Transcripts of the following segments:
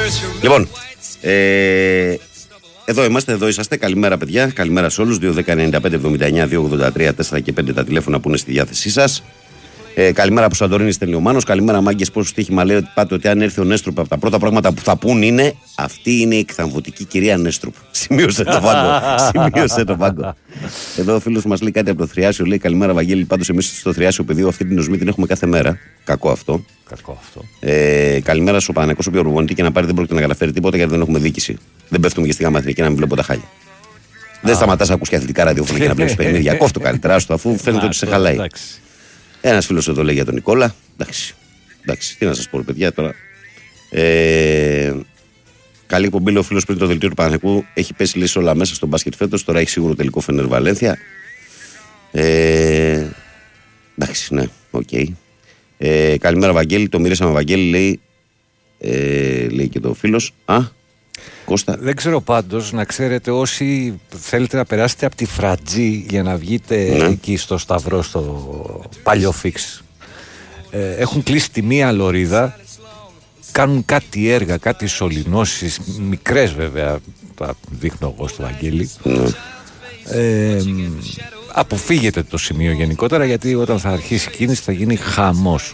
Λοιπόν, εδώ είμαστε, εδώ είσαστε. Καλημέρα, παιδιά. Καλημέρα σε όλους. 2-10-95-79-283-4 και 5 τα τηλέφωνα που είναι στη διάθεσή σας. Καλημέρα από Σαντορίνη, στέλνει ο Μάνος. Καλημέρα, μάγκες. Πόσο στοίχημα λέει ότι πάτε ότι αν έρθει ο Νέστρουπ, από τα πρώτα πράγματα που θα πούν είναι αυτή είναι η εκθαμβωτική κυρία Νέστρουπ. Σημείωσε το πάγκο. Σημείωσε το πάγκο. Εδώ ο φίλος μας λέει κάτι από το Θριάσιο. Λέει καλημέρα, Βαγγέλη. Πάντως εμείς στο Θριάσιο πεδίο αυτή την οσμή την έχουμε κάθε μέρα. Κακό αυτό. Καλημέρα στο Παναγενικό, ο οποίο προπονητή και να πάρει δεν πρόκειται να καταφέρει τίποτα γιατί δεν έχουμε δίκηση. Δεν πέφτουμε και στη γάμα εθνική να μην βλέπω τα χάλια. Δεν σταματάς να ακούς και αθλητικά ραδιόφωνα και να βλέπεις παιχνίδια. Κόφτω καλύτερα στο αφού φαίνεται ότι σε χαλάει. Ένας φίλος εδώ λέει για τον Νικόλα. Εντάξει, τι να σας πω, παιδιά τώρα. Καλή εκπομπή, λέει ο φίλος πριν το δελτίο του Παναθηναϊκού. Έχει πέσει λύση όλα μέσα στο μπάσκετ φέτος. Τώρα έχει σίγουρο τελικό Φενέρ Βαλένθια. Εντάξει, ναι, οκ. Καλημέρα, Βαγγέλη. Το μοίρασαμε, Βαγγέλη, λέει και το φίλος. Κώστα. Δεν ξέρω πάντως, να ξέρετε, όσοι θέλετε να περάσετε από τη Φρατζή για να βγείτε εκεί στο Σταυρό, στο παλιό φίξ, έχουν κλείσει τη μία λωρίδα, κάνουν κάτι έργα, κάτι σωληνώσεις, μικρές βέβαια, τα δείχνω εγώ στο Βαγγέλη. Αποφύγετε το σημείο γενικότερα, γιατί όταν θα αρχίσει η κίνηση θα γίνει χαμός.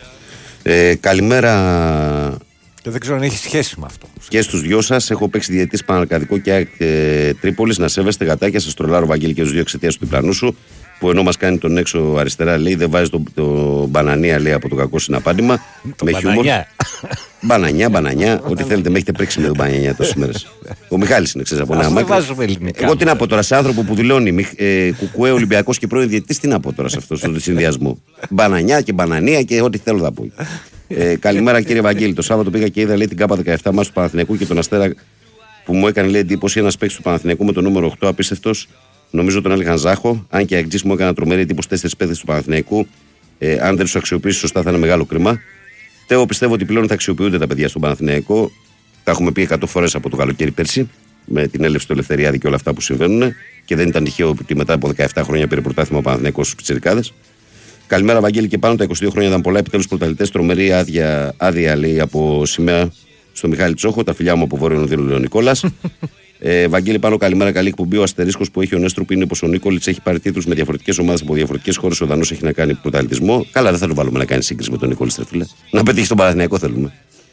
Καλημέρα. Δεν ξέρω αν έχει σχέση με αυτό. Και στους δυο σας, έχω παίξει διαιτητής Παναρκαδικό και Τρίπολης. Να σέβεστε, γατάκια, σας τρολάρω, Βαγγέλη, και τους δύο εξαιτίας του διπλανού σου. Που ενώ μας κάνει τον έξω αριστερά, λέει, δεν βάζει το μπανανία, λέει, από το κακό συναπάντημα. Με χιούμορ. Μπανανιά. Ό,τι θέλετε, με έχετε πρίξει με τον μπανανιά τόσες μέρες. Ο Μιχάλης είναι, ξέρεις, από Νέα Μάκρη. Εγώ τι να πω τώρα, σε άνθρωπο που δηλώνει Κουκουέ, Ολυμπιακός και πρώην διαιτητής, τι να πω τώρα σε αυτό τον συνδυασμό. Μπανανιά και μπανανία και ό,τι θέλω θα πω. Καλημέρα, κύριε Βαγγέλη. Το Σάββατο πήγα και είδα, λέει, την ΚΑΠΑ 17 μας του Παναθηναϊκού και τον Αστέρα που μου έκανε, λέει, εντύπωση. Ένας παίκτης του Παναθηναϊκού με το νούμερο 8, απίστευτος. Νομίζω τον έλεγαν Ζάχο. Αν και αγγλής μου έκανε τρομερή εντύπωση 4 παίκτες του Παναθηναϊκού. Αν δεν τους αξιοποιήσει σωστά θα είναι μεγάλο κρίμα. Τέο, πιστεύω ότι πλέον θα αξιοποιούνται τα παιδιά στον Παναθηναϊκό. Τα έχουμε πει 100 φορές από το καλοκαίρι πέρσι. Με την έλευση του Ελευθεριάδη και όλα αυτά που συμβαίνουν. Και δεν ήταν τυχαίο ότι μετά από 17 χρόνια πήρε πρωτάθλημα ο Παναθηναϊκός στους πιτσιρικάδες. Καλημέρα, Βαγγέλη, και πάνω τα 22 χρόνια ήταν πολλά. Επιτέλους πρωταθλητές, τρομερή άδεια, λέει, από σημαία στο Μιχάλη Τσόχο. Τα φιλιά μου από Βόρειο Λονδίνο, λέει ο Νικόλας. Βαγγέλη, πάνω, καλημέρα, καλή εκπομπή. Ο αστερίσκος που έχει ο Νέστρουπ είναι πως ο Νίκολιτς έχει πάρει τίτλους με διαφορετικές ομάδες από διαφορετικές χώρες. Ο Δανός έχει να κάνει πρωταθλητισμό. Καλά, δεν θα το βάλουμε να κάνει σύγκριση με τον Νικόλιτς, ρε φίλε. Να πετύχει τον Παναθηναϊκό θέλουμε.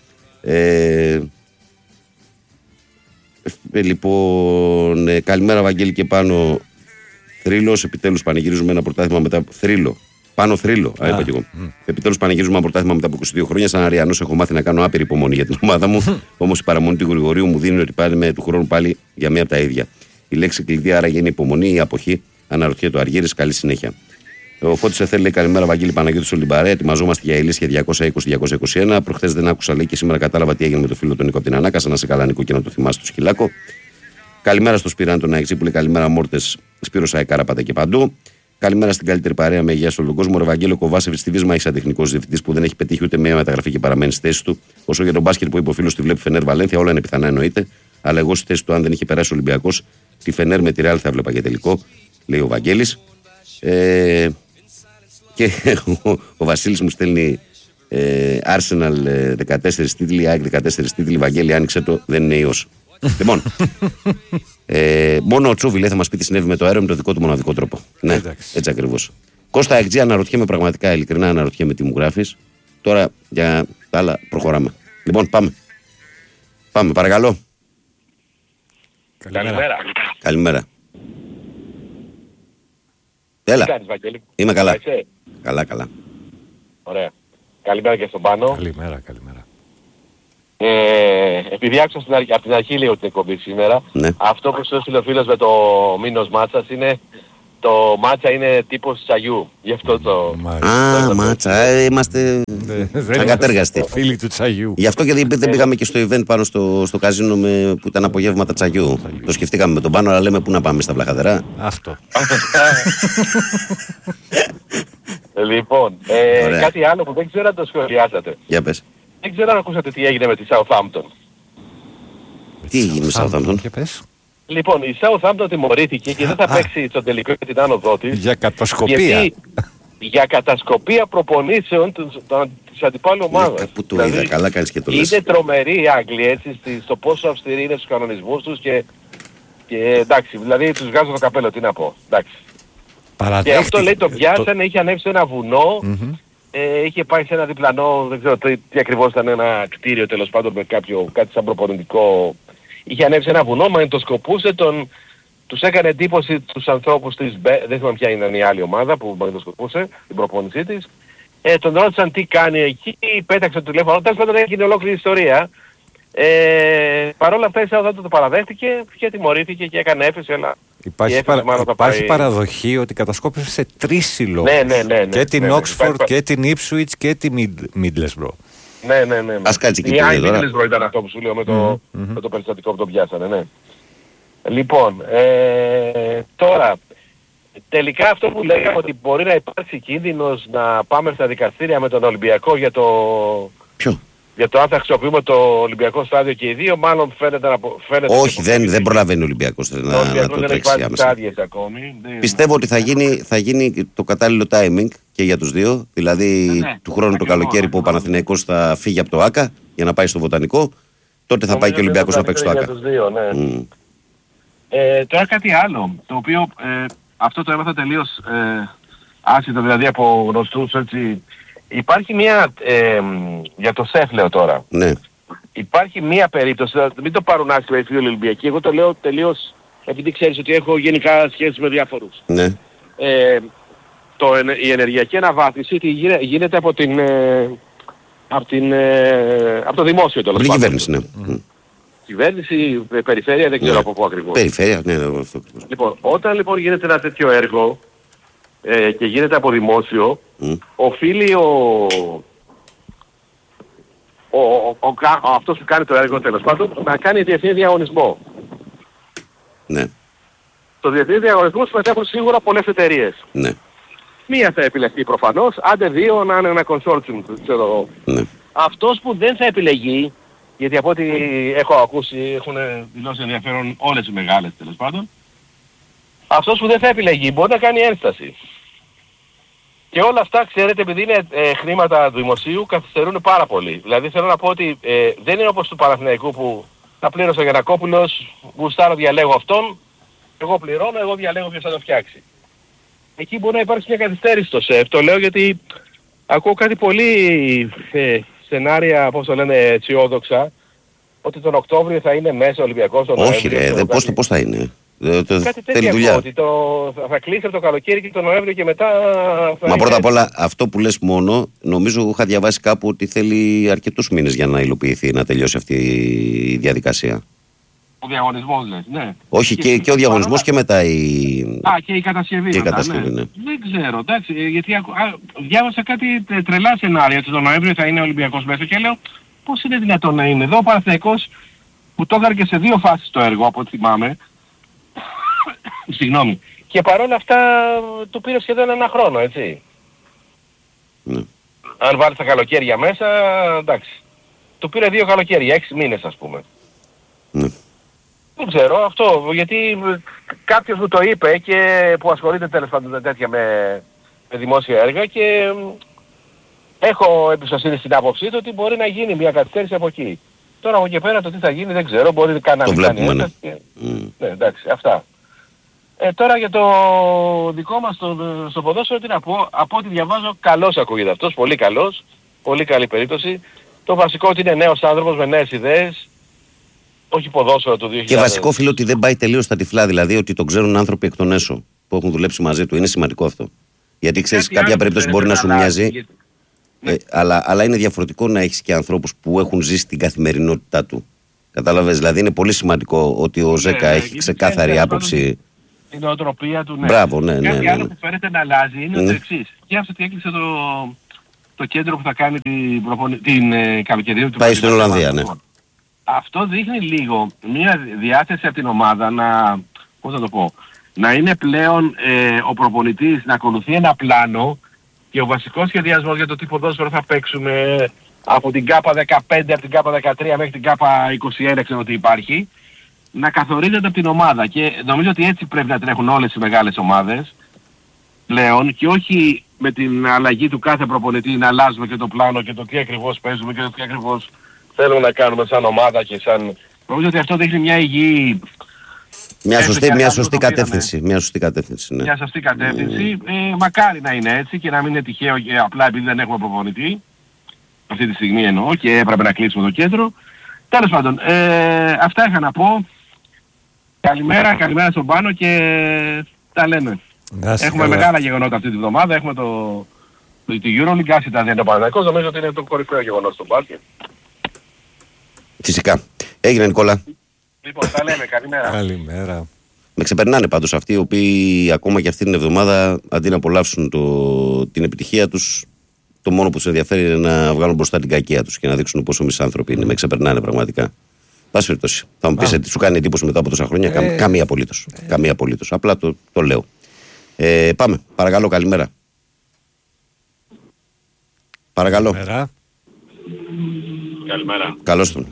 Λοιπόν, καλημέρα, Βαγγέλη, και πάνω. Θρύλος, επιτέλους πανηγυρίζουμε ένα πρωτάθλημα μετά. Πάνω θρύλο, είπα κι εγώ. Επιτέλους πανηγυρίζουμε ένα πρωτάθλημα μετά από 22 χρόνια. Σαν Αριανός έχω μάθει να κάνω άπειρη υπομονή για την ομάδα μου. Όμως η παραμονή του Γρηγορίου μου δίνει ότι πάλι με του χρόνου πάλι για μία από τα ίδια. Η λέξη κλειδί άρα είναι υπομονή ή αποχή. Αναρωτιέται ο Αργύρης, καλή συνέχεια. Ο Φώτης Εθέλ λέει καλημέρα, Βαγγέλη, Παναγιώτης Ολυμπαρέ. Ετοιμαζόμαστε για Ηλίσια 220-221. Προχθές δεν άκουσα, λέει, και σήμερα κατάλαβα τι έγινε με το φίλο τον Νίκο από την Ανάκα. Να σε καλά, Νίκο, και να το θυμάσαι το σκυλάκο. Καλημέρα στο Σπυράν τον Αεξή που λέει καλημέρα, Μόρτες, Σπύρος Αεκάρα, πάτε και παντού. Καλημέρα στην καλύτερη παρέα με υγεία σε όλο τον κόσμο. Ο Ευαγγέλιο Κοβάσεβιτς στη Βίσμα έχει σαν τεχνικός διευθυντής που δεν έχει πετύχει ούτε μία μεταγραφή και παραμένει στη θέση του. Όσο για τον μπάσκετ που είπε ο φίλος, τη βλέπει Φενέρ Βαλένθια, όλα είναι πιθανά εννοείται. Αλλά εγώ στη θέση του, αν δεν είχε περάσει ο Ολυμπιακός, τη Φενέρ με τη Ρεάλ θα έβλεπα για τελικό, λέει ο Βαγγέλης. Και ο Βασίλης μου στέλνει Arsenal 14 τίτλοι, ΑΕΚ 14 τίτλοι. Βαγγέλη, άνοιξε το, δεν είναι ιός. Λοιπόν, μόνο ο Τσούβι, λέει, θα μας πει τι συνέβη με το αέριο με το δικό του μοναδικό τρόπο. Ναι, έτσι ακριβώς. Κώστα Εκτζή, αναρωτιέμαι πραγματικά, ειλικρινά αναρωτιέμαι τι μου γράφεις. Τώρα για τα άλλα προχωράμε. Λοιπόν, πάμε, παρακαλώ. Καλημέρα. Έλα. Είμαι καλά. Καλά. Ωραία. Καλημέρα και στον Πάνο. Καλημέρα. Επειδή άκουσα από την αρχή λίγο την εκπομπή σήμερα, ναι. Αυτό που σου έστειλε ο φίλος με το Μήνος Μάτσας είναι το μάτσα είναι τύπος τσαγιού. Γι' αυτό το... Μάτσα, είμαστε ακατέργαστοι. Φίλοι του τσαγιού. Γι' αυτό και δεν πήγαμε και στο event πάνω στο καζίνο που ήταν απογεύματα τσαγιού. Το σκεφτήκαμε με τον Πάνο, αλλά λέμε πού να πάμε στα Βλαχαδερά. Αυτό. Λοιπόν, κάτι άλλο που δεν ξέρω αν το σχολιάσατε. Για πες. Δεν ξέρω αν ακούσατε τι έγινε με τη Southampton. Τι έγινε με Southampton? Λοιπόν, η Southampton τιμωρήθηκε και δεν θα παίξει στο τελικό για την άνοδό της. Για κατασκοπία. για κατασκοπία προπονήσεων της αντιπάλου ομάδας. Πού το είδα, καλά κάνεις και το λες. Είναι τρομεροί οι Άγγλοι έτσι, στο πόσο αυστηροί είναι στους κανονισμούς τους και εντάξει, δηλαδή τους βγάζω το καπέλο, τι να πω. Εντάξει. Και αυτό λέει το πιάσανε, είχε ανέβει σε ένα βουνό, είχε πάει σε ένα διπλανό, δεν ξέρω τι ακριβώς ήταν, ένα κτίριο τέλος πάντων με κάτι σαν προπονητικό. Είχε ανέβει σε ένα βουνό, μαγνητοσκοπούσε τους έκανε εντύπωση τους ανθρώπους της δεν θυμάμαι ποια ήταν η άλλη ομάδα που μαγνητοσκοπούσε την προπόνησή της. Τον ρώτησαν τι κάνει εκεί, πέταξε το τηλέφωνο, τέλος πάντων έγινε ολόκληρη ιστορία. Παρ' όλα αυτά η Southampton το παραδέχτηκε και τιμωρήθηκε και έκανε έφεση, αλλά υπάρχει παραδοχή ότι κατασκόπησε σε 3 συλλόγους. Ναι, και την Oxford και την Ipswich και τη Middlesbrough. Ναι. Ας κάτσει και η Middlesbrough ήταν αυτό που σου λέω με το περιστατικό που το πιάσανε, ναι. Λοιπόν, τώρα, τελικά αυτό που λέγαμε ότι μπορεί να υπάρξει κίνδυνος να πάμε στα δικαστήρια με τον Ολυμπιακό για το... Ποιο? Για το αν θα χρησιμοποιούμε το Ολυμπιακό στάδιο και οι δύο, μάλλον φαίνεται όχι, δεν προλαβαίνει ο Ολυμπιακός να το τρέξει άμεσα. Πιστεύω ότι θα γίνει το κατάλληλο timing και για τους δύο. Δηλαδή του χρόνου το καλοκαίρι που ο Παναθηναϊκός θα φύγει από το ΆΚΑ για να πάει στο Βοτανικό, τότε θα πάει και ο Ολυμπιακός να παίξει το ΆΚΑ. Τώρα κάτι άλλο, το οποίο αυτό το έμαθα τελείως άσχετο, δηλαδή από γνωστούς έτσι. Υπάρχει μια, για το ΣΕΦ λέω τώρα, ναι. Υπάρχει μια περίπτωση, μην το πάρουν άσχημα οι φίλοι Ολυμπιακοί, εγώ το λέω τελείως επειδή ξέρεις ότι έχω γενικά σχέσεις με διάφορους. Ναι. Η ενεργειακή αναβάθμιση γίνεται από το δημόσιο τέλος πάντων. Κυβέρνηση, ναι. Κυβέρνηση, περιφέρεια, δεν ξέρω από πού ακριβώς. Περιφέρεια, ναι. Λοιπόν, όταν λοιπόν γίνεται ένα τέτοιο έργο και γίνεται από δημόσιο, οφείλει αυτός που κάνει το έργο τέλος πάντων να κάνει διεθνή διαγωνισμό. Ναι. Το διεθνή διαγωνισμό συμμετέχουν σίγουρα πολλές εταιρείες. Ναι. Μία θα επιλεχθεί προφανώς, άντε δύο να είναι ένα consortium, ξέρω. Ναι. Αυτός που δεν θα επιλεγεί, γιατί από ό,τι έχω ακούσει έχουν δηλώσει ενδιαφέρον όλες οι μεγάλες τέλος πάντων, αυτός που δεν θα επιλεγεί μπορεί να κάνει ένσταση. Και όλα αυτά, ξέρετε, επειδή είναι χρήματα του δημοσίου, καθυστερούν πάρα πολύ. Δηλαδή θέλω να πω ότι δεν είναι όπως του Παναθηναϊκού που θα πλήρωσε ο Γιαννακόπουλος, γουστάρω διαλέγω αυτόν, εγώ πληρώνω, εγώ διαλέγω ποιος θα το φτιάξει. Εκεί μπορεί να υπάρξει μια καθυστέρηση στο ΣΕΦ. Το λέω γιατί ακούω κάτι πολύ σενάρια, πώς το λένε, αισιόδοξα, ότι τον Οκτώβριο θα είναι μέσα ο Ολυμπιακός. Όχι ρε, πώς θα είναι. Κάτι τέτοιο ότι θα κλείσει από το καλοκαίρι και τον Νοέμβριο και μετά Μα πρώτα απ' όλα αυτό που λες μόνο, νομίζω είχα διαβάσει κάπου ότι θέλει αρκετούς μήνες για να υλοποιηθεί, να τελειώσει αυτή η διαδικασία. Ο διαγωνισμός λες, ναι. Όχι και ο διαγωνισμός και μετά και η κατασκευή. Και η κατασκευή, ναι. Δεν ξέρω, εντάξει, γιατί διάβασα κάτι τρελά σενάρια ότι τον Νοέμβριο θα είναι ο Ολυμπιακός μέσα και λέω πώς είναι δυνατόν να είναι εδώ ο Παναθηναϊκός που το έκανε και σε 2 φάσεις το έργο από ό,τι θυμάμαι. Συγγνώμη. Και παρόλα αυτά του πήρε σχεδόν 1 χρόνο, έτσι. Ναι. Αν βάλεις τα καλοκαίρια μέσα, εντάξει. Του πήρε 2 καλοκαίρια, 6 μήνες ας πούμε. Ναι. Δεν ξέρω αυτό, γιατί κάποιος μου το είπε και που ασχολείται τέλος πάντων τέτοια με δημόσια έργα και έχω εμπιστοσύνη στην άποψή του ότι μπορεί να γίνει μια καθυστέρηση από εκεί. Τώρα από εκεί πέρα το τι θα γίνει δεν ξέρω, μπορεί να μην κάνει ένταση. Ναι, εντάξει, αυτά. Τώρα για το δικό μας στο ποδόσφαιρο τι να πω, από ό,τι διαβάζω καλός ακούγεται αυτός, πολύ καλός, πολύ καλή περίπτωση. Το βασικό ότι είναι νέος άνθρωπος με νέες ιδέες, όχι ποδόσφαιρο του 2000. Και βασικό φίλο ότι δεν πάει τελείως στα τυφλά, δηλαδή ότι τον ξέρουν άνθρωποι εκ των έσω που έχουν δουλέψει μαζί του. Είναι σημαντικό αυτό. Γιατί ξέρεις κάποια περίπτωση μπορεί να σου μοιάζει, αλλά είναι διαφορετικό να έχεις και ανθρώπους που έχουν ζήσει την καθημερινότητά του. Κατάλαβες, δηλαδή είναι πολύ σημαντικό ότι ο Ζέκα έχει ξεκάθαρη άποψη. Η νοοτροπία του, ναι. Μπράβο, ναι. Κάτι άλλο που φαίνεται να αλλάζει είναι το εξής. Και αυτό ότι έκλεισε το κέντρο που θα κάνει την καλοκαιρία του. Πάει στην Ολλανδία, ναι. Αυτό δείχνει λίγο μια διάθεση από την ομάδα να, πώς θα το πω, να είναι πλέον ο προπονητής να ακολουθεί ένα πλάνο και ο βασικός σχεδιασμός για το τι ποδόσφαιρο θα παίξουμε από την ΚΑΠΑ 15, από την ΚΑΠΑ 13 μέχρι την ΚΑΠΑ 21, ξέρω ότι υπάρχει, να καθορίζεται από την ομάδα. Και νομίζω ότι έτσι πρέπει να τρέχουν όλες οι μεγάλες ομάδες πλέον και όχι με την αλλαγή του κάθε προπονητή να αλλάζουμε και το πλάνο και το τι ακριβώς παίζουμε και το τι ακριβώς θέλουμε να κάνουμε σαν ομάδα και σαν... Νομίζω ότι αυτό δείχνει μια υγιή... Μια σωστή κατεύθυνση. Μια σωστή κατεύθυνση, ναι. Μια σωστή κατεύθυνση. Μακάρι να είναι έτσι και να μην είναι τυχαίο και απλά επειδή δεν έχουμε προπονητή. Αυτή τη στιγμή εννοώ και έπρεπε να κλείσουμε το κέντρο. Τέλος πάντων, αυτά είχα να πω. Καλημέρα στον Πάνο και τα λέμε. Έχουμε μεγάλα γεγονότα αυτή τη βδομάδα. Έχουμε τη EuroLeague, άσχετα δεν είναι το Παναθηναϊκός. Νομίζω ότι είναι το κορυφαίο γεγονός στο μπάσκετ. Φυσικά. Έγινε, Νικόλα. Λοιπόν, τα λέμε. Καλημέρα. Καλημέρα. Με ξεπερνάνε πάντως αυτοί οι οποίοι ακόμα και αυτή την εβδομάδα αντί να απολαύσουν την επιτυχία τους, το μόνο που τους ενδιαφέρει είναι να βγάλουν μπροστά την κακία τους και να δείξουν πόσο μισάνθρωποι είναι. Με ξεπερνάνε πραγματικά. Πάση περιπτώσει. Θα μου πεις τι σου κάνει εντύπωση μετά από τόσα χρόνια. Καμία απολύτως. Καμία απολύτως. Απλά το λέω. Πάμε. Παρακαλώ, καλημέρα. Παρακαλώ. Καλημέρα. Καλώς τον.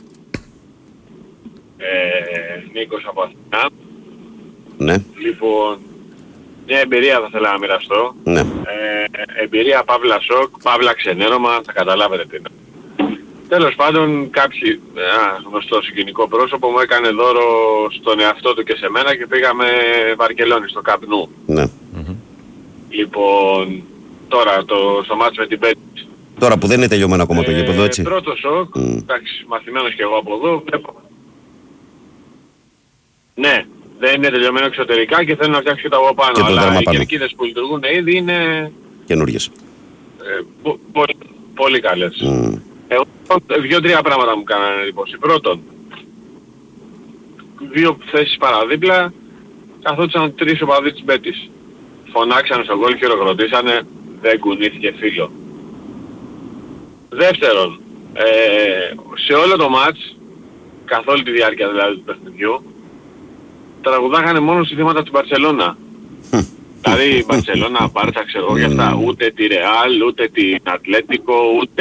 Νίκος από Αθηνά. Ναι. Λοιπόν, μια εμπειρία θα ήθελα να μοιραστώ. Ναι. Εμπειρία παύλα σοκ, παύλα ξενέρωμα, θα καταλάβετε τι είναι. Τέλος πάντων, γνωστό συγκινικό πρόσωπο μου έκανε δώρο στον εαυτό του και σε μένα και πήγαμε Βαρκελόνη στο Camp Nou. Ναι. Λοιπόν, τώρα στο μάτς με την Πέτης. Τώρα που δεν είναι τελειωμένο ακόμα το γήπεδο, έτσι. Πρώτο σοκ, εντάξει, μαθημένος και εγώ από εδώ, βλέπω. Ναι, δεν είναι τελειωμένο εξωτερικά και θέλω να φτιάξω και τα από πάνω. Αλλά οι κερκίδες που λειτουργούν ήδη είναι... καινούργιες. Πολύ καλές. Εγώ 2-3 πράγματα μου κάνανε εντύπωση. Πρώτον, 2 θέσεις παραδίπλα, καθόντουσαν 3 οπαδοί της Μπέτης. Φωνάξανε στον γκολ, χειροκροτήσανε, δεν κουνήθηκε φίλο. Δεύτερον, σε όλο το μάτς, καθ' όλη τη διάρκεια δηλαδή του παιχνιδιού, τραγουδάγανε μόνο συνθήματα της Μπαρσελόνα. Δηλαδή η Μπαρσελόνα, Μπάρτσα, ξέρω για αυτά, ούτε τη Ρεάλ, ούτε την Ατλέτικο,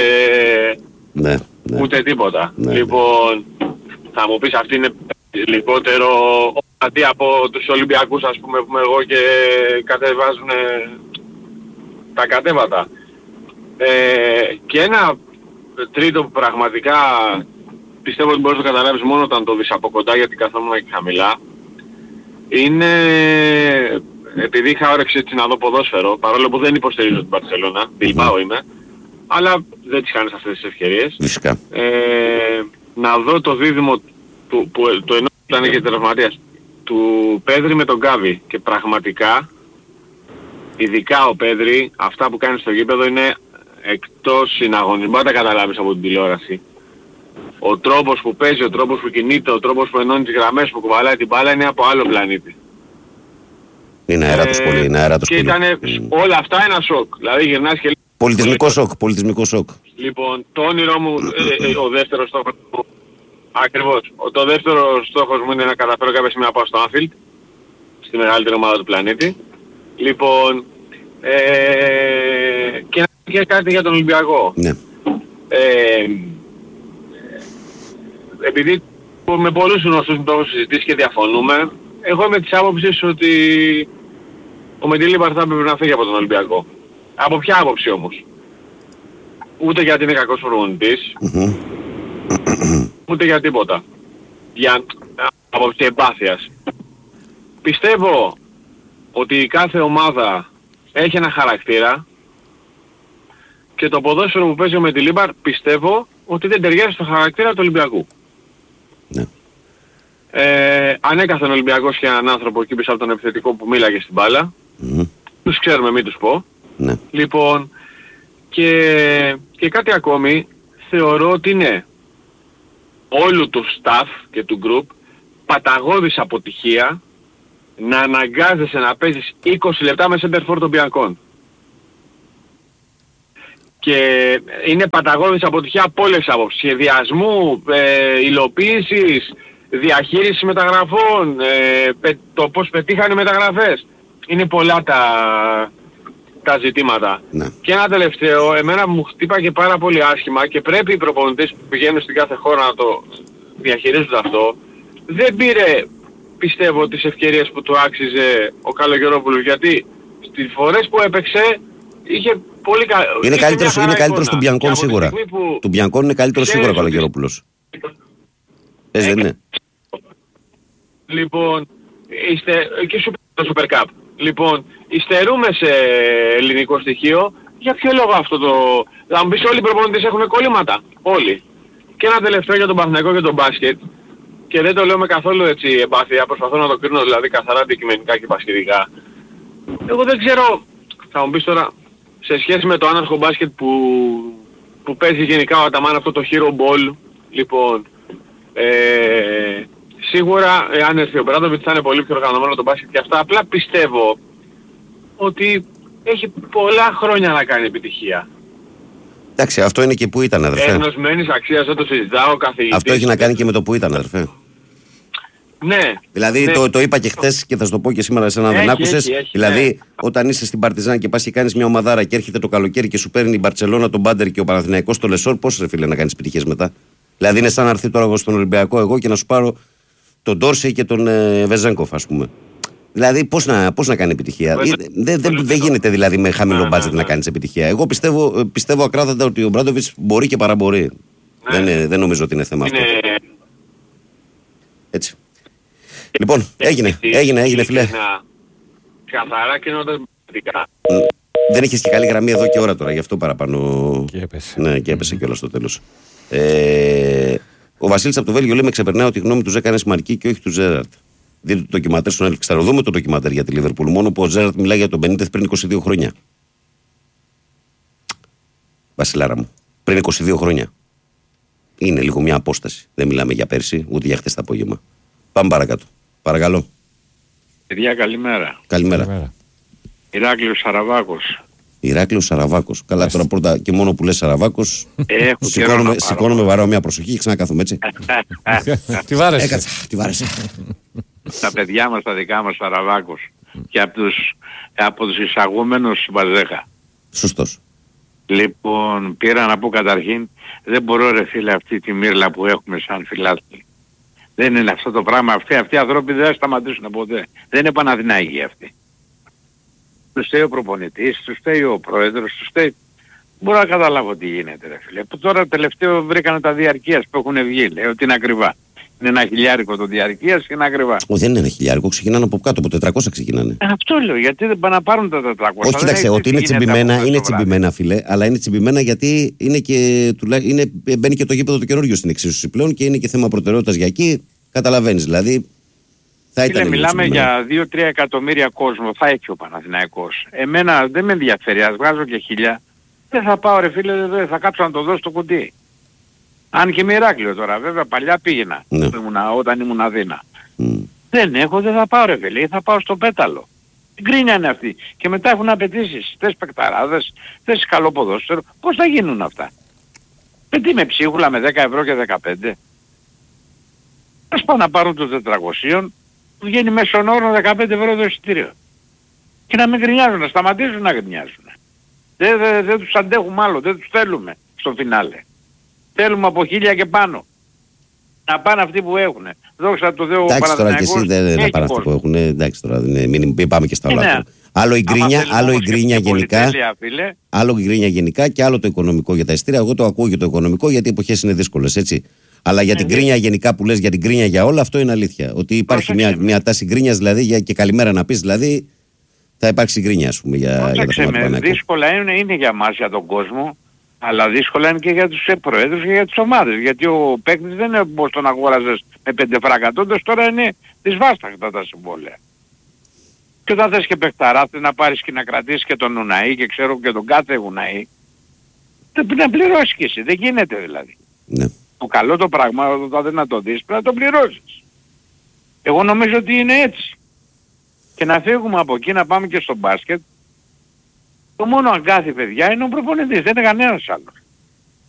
ούτε τίποτα. Ναι. Λοιπόν, θα μου πεις αυτή είναι λιγότερο αντί από τους Ολυμπιακούς, ας πούμε, που είμαι εγώ και κατεβάζουν τα κατέβατα. Και ένα τρίτο που πραγματικά πιστεύω ότι μπορείς να το καταλάβεις μόνο όταν το δεις από κοντά, γιατί καθόμουν και χαμηλά, είναι επειδή είχα όρεξη έτσι να δω ποδόσφαιρο, παρόλο που δεν υποστηρίζω την Μπαρσελόνα, Μπιλμπάο είμαι, αλλά δεν τις κάνεις αυτές τις ευκαιρίες. Φυσικά. Να δω το δίδυμο που ενώ ήταν και τερματίας, του Πέδρη με τον Γκάβι. Και πραγματικά, ειδικά ο Πέδρη, αυτά που κάνει στο γήπεδο είναι εκτός συναγωνισμού. Μπορεί να τα καταλάβεις από την τηλεόραση. Ο τρόπος που παίζει, ο τρόπος που κινείται, ο τρόπος που ενώνει τις γραμμές, που κουβαλάει την μπάλα είναι από άλλο πλανήτη. Είναι αέράτος πολύ, είναι αέράτος και πολύ. Ήτανε όλα αυτά ένα σοκ. Δηλαδή γυρνάς και... Πολιτισμικό σοκ. Λοιπόν, το όνειρό μου, ο δεύτερος στόχος μου, ακριβώς, το δεύτερο στόχος μου είναι να καταφέρω κάποια στιγμή να πάω στο Anfield, στη μεγαλύτερη ομάδα του πλανήτη. Λοιπόν, και να πει κάτι για τον Ολυμπιακό. Ναι. Επειδή με πολλούς γνωστούς μου το έχω συζητήσει και διαφωνούμε, εγώ είμαι της άποψης ότι ο Μεντιλίμπαρ θα έπρεπε να φύγει από τον Ολυμπιακό. Από ποια άποψη όμως? Ούτε γιατί είναι κακός προπονητής, ούτε για τίποτα. Για άποψη εμπάθειας. Πιστεύω ότι κάθε ομάδα έχει ένα χαρακτήρα και το ποδόσφαιρο που παίζει ο Μεντιλίμπαρ πιστεύω ότι δεν ταιριάζει στο χαρακτήρα του Ολυμπιακού. Ναι. Ανέκαθεν ο Ολυμπιακός και έναν άνθρωπο εκεί πίσω από τον επιθετικό που μίλαγε στην μπάλα. Τους ξέρουμε, μην τους πω. Ναι. Λοιπόν, και κάτι ακόμη, θεωρώ ότι είναι όλου του staff και του group παταγώδης αποτυχία να αναγκάζεσαι να παίζεις 20 λεπτά με center for των Μπιανκών. Και είναι παταγώδης αποτυχία από όλες τις άποψεις. Σχεδιασμού, υλοποίησης, διαχείριση μεταγραφών, το πώς πετύχανε οι μεταγραφές. Είναι πολλά τα ζητήματα. Ναι. Και ένα τελευταίο, εμένα μου χτύπαγε πάρα πολύ άσχημα και πρέπει οι προπονητές που πηγαίνουν στην κάθε χώρα να το διαχειρίζονται αυτό. Δεν πήρε, πιστεύω, τις ευκαιρίες που του άξιζε ο Καλογερόπουλος, γιατί στις φορές που έπαιξε είχε πολύ καλό. Είναι καλύτερος του Μπιανκόν σίγουρα. Του Μπιανκόν είναι καλύτερος σίγουρα ο Καλογερόπουλος. Έτσι δεν είναι? Λοιπόν, και το Super Cup. Λοιπόν, υστερούμε σε ελληνικό στοιχείο. Για ποιο λόγο αυτό το... Θα μου πεις όλοι οι προπονητές έχουν κολλήματα. Όλοι. Και ένα τελευταίο για τον Παναθηναϊκό και τον μπάσκετ. Και δεν το λέω με καθόλου έτσι εμπάθεια. Προσπαθώ να το κρίνω δηλαδή καθαρά αντικειμενικά και πασχετικά. Εγώ δεν ξέρω, θα μου πεις τώρα, σε σχέση με το άναρχο μπάσκετ που παίζει γενικά ο Αταμάν, αυτό το hero ball. Λοιπόν, σίγουρα αν έρθει ο Μπράντοβιτς θα είναι πολύ πιο οργανωμένο το μπάσκετ και αυτά. Απλά πιστεύω ότι έχει πολλά χρόνια να κάνει επιτυχία. Εντάξει, αυτό είναι και που ήταν, αδερφέ. Εγνωσμένης αξίας, δεν το συζητάω, καθηγητής. Αυτό έχει να κάνει και με το που ήταν, αδερφέ. Ναι. Δηλαδή ναι. Το είπα και χθες και θα σου το πω και σήμερα σε έναν δεν άκουσες. Δηλαδή ναι. Όταν είσαι στην Παρτιζάν και πας και κάνεις μια ομαδάρα και έρχεται το καλοκαίρι και σου παίρνει η Μπαρτσελώνα, τον Μπάντερ και ο Παναθηναϊκός το Λεσόρ, πώς ρε φίλε να κάνεις επιτυχίες μετά? Δηλαδή είναι σαν να έρθει τώρα εγώ στον Ολυμπιακό εγώ και να σου πάρω τον Ντόρσεϊ και τον Βεζένκοφ, ας πούμε. Δηλαδή πώς να κάνει επιτυχία? Δεν γίνεται δηλαδή με χαμηλό μπάτζετ να κάνεις επιτυχία. Εγώ πιστεύω ακράδαντα ότι ο Μπράντοβιτς μπορεί και παραμπορεί. Δεν νομίζω ότι είναι θέμα αυτό. Έτσι. Λοιπόν, έγινε φίλε. Καθαρά και νοτικά. Δεν είχες και καλή γραμμή εδώ και ώρα τώρα, γι' αυτό παραπάνω. Και έπεσε. Ναι, και έπεσε κιόλας στο τέλος. Ο Βασίλης από το Βέλγιο λέει: με ξεπερνάει ότι η γνώμη του Ζέκα είναι σημαντική και όχι του Ζέραρτ. Δείτε το ντοκιμαντέρ στον Netflix. Θα δούμε το ντοκιμαντέρ για τη Λίβερπουλ. Μόνο που ο Ζέραρτ μιλάει για τον Μπενίτεθ πριν 22 χρόνια. Βασιλάρα μου. Πριν 22 χρόνια. Είναι λίγο μια απόσταση. Δεν μιλάμε για πέρσι, ούτε για χτες το απόγευμα. Πάμε παρακάτω. Παρακαλώ. Παιδιά, καλημέρα. Καλημέρα. Ηράκλειος Σαραβάκος. Ηράκλειος Σαραβάκος. Καλά, τώρα πρώτα και μόνο που λες Σαραβάκος. Σηκώνομαι βαράω μια προσοχή και ξανακάθομαι έτσι. Τι βάρεσε? Έκατσα, τι βάρεσε. Τα παιδιά μας, τα δικά μας Σαραβάκος. Και από τους εισαγούμενους Μπαζέχα. Σωστός. Λοιπόν, πήρα να πω καταρχήν, δεν μπορώ ρε φίλε αυτή τη μύρλα που έχουμε σαν φιλάθλοι. Δεν είναι αυτό το πράγμα. Αυτοί οι άνθρωποι δεν θα σταματήσουν ποτέ. Δεν είναι Παναθηναϊκοί αυτοί. Τους φταίει ο προπονητής, τους φταίει ο πρόεδρος, τους φταίει... Μπορώ να καταλάβω τι γίνεται ρε φίλε. Που τώρα τελευταίο βρήκανε τα διαρκείας που έχουν βγει. Λέει ότι είναι ακριβά. Είναι 1.000 το διαρκείας και είναι ακριβά. Δεν είναι 1.000, ξεκινάνε από κάτω, από 400 ξεκινάνε. Αυτό λέω, γιατί δεν πάνε να πάρουν τα 400. Όχι, κοίταξε, ότι είναι τσιμπημένα, είναι τσιμπημένα φίλε, αλλά είναι τσιμπημένα γιατί είναι και, μπαίνει και το γήπεδο το καινούριο στην εξίσωση πλέον και είναι και θέμα προτεραιότητας για εκεί. Καταλαβαίνεις, δηλαδή. Μιλάμε για 2-3 εκατομμύρια κόσμο, θα έχει ο Παναθηναϊκός. Εμένα δεν με ενδιαφέρει, ας βγάζω και 1.000. Δεν θα πάω ρε φίλε, δεν θα κάτσω να το δώσω στο κουτί. Αν και με Ηράκλειο τώρα, βέβαια παλιά πήγαινα, ναι. Όταν ήμουν Αθήνα. Δεν έχω, δεν θα πάω ρε φίλε, θα πάω στο Πέταλο. Την κρίνια είναι αυτή. Και μετά έχουν απαιτήσεις, θες παικταράδες, θες καλό ποδόσφαιρο. Πώς θα γίνουν αυτά? Με ψίχουλα με 10 ευρώ και 15. Ας πάνε να πάρουν το 400, που βγαίνει μέσον όρο 15 ευρώ το εισιτήριο. Και να μην γκρινιάζουν, να σταματήσουν να γκρινιάζουν. Δεν τους αντέχουμε άλλο, δεν τους θέλουμε στο φινάλε. Θέλουμε από 1.000 και πάνω. Να πάνε αυτοί που έχουν. Δόξα τω Θεώ ο Παναθηναϊκός. Εντάξει τώρα και εσύ δεν πάνε αυτοί που έχουν. Εντάξει τώρα, μην πάμε και στα όλα. Άλλο η γκρίνια γενικά. Άλλο η γκρίνια γενικά και άλλο το οικονομικό για τα εισιτήρια. Εγώ το ακούω για το οικονομικό γιατί οι εποχές είναι δύσκολες, έτσι. Αλλά για την γκρίνια γενικά που λες, για την γκρίνια για όλα, αυτό είναι αλήθεια. Ότι υπάρχει μια τάση γκρίνιας δηλαδή και καλημέρα να πεις, δηλαδή θα υπάρξει γκρίνια, ας πούμε, για τα πράγματα. Δύσκολα είναι για μας, για τον κόσμο, αλλά δύσκολα είναι και για τους προέδρους και για τις ομάδες. Γιατί ο παίκτης δεν είναι όπως τον αγόραζες με 5 φρακατώντες, τώρα είναι δυσβάσταχτα τα συμβόλαια. Και όταν θες και παιχταρά, να πάρεις και να κρατήσεις και τον Ουναή και ξέρω και τον κάθε Ουναή, πρέπει να πληρώσεις και εσύ, δεν γίνεται δηλαδή. Ναι. Το καλό το πράγμα, όταν δεν να το δεις, πρέπει να το πληρώσεις. Εγώ νομίζω ότι είναι έτσι. Και να φύγουμε από εκεί, να πάμε και στο μπάσκετ. Το μόνο αγκάθι παιδιά είναι ο προπονητής, δεν είναι κανένας άλλος.